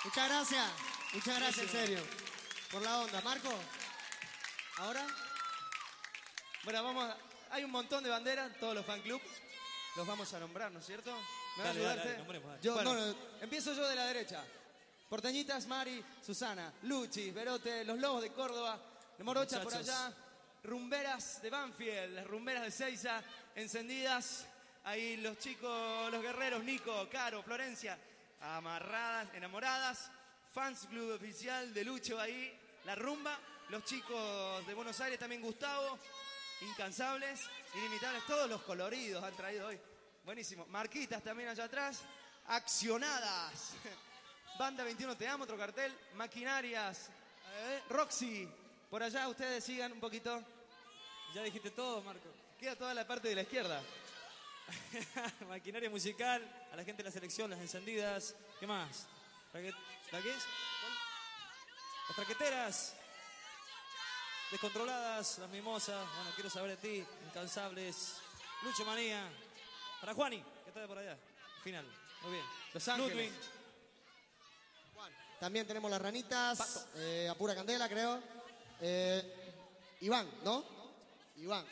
Muchas gracias, en serio. Por la onda. Marco, ¿ahora? Bueno, hay un montón de banderas, todos los fan club. Los vamos a nombrar, ¿no es cierto? ¿Me va a ayudar usted? Bueno, empiezo yo de la derecha. Porteñitas, Mari, Susana, Luchi, Berote, los Lobos de Córdoba, de Morocha por allá, rumberas de Banfield, las rumberas de Seiza, encendidas. Ahí los chicos, los guerreros, Nico, Caro, Florencia, amarradas, enamoradas. Fans Club Oficial de Lucho ahí, la rumba. Los chicos de Buenos Aires también, Gustavo, incansables, inimitables, todos los coloridos han traído hoy. Buenísimo. Marquitas también allá atrás. Accionadas. Banda 21 Te Amo, otro cartel. Maquinarias. Roxy. Por allá ustedes sigan un poquito. Ya dijiste todo, Marco. Queda toda la parte de la izquierda. Maquinaria musical, a la gente de la selección, las encendidas. ¿Qué más? ¿La qué es? Las traqueteras. Descontroladas, las mimosas. Bueno, quiero saber de ti. Incansables. Lucho Manía. Para Juani, que está de por allá. Final. Muy bien. Los Ángeles. Ludwig. También tenemos las ranitas. A pura candela, creo. Iván, ¿no? Iván.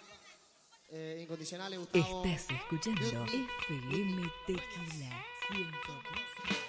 Incondicionales, Gustavo. Estás escuchando FM Tequila 100%.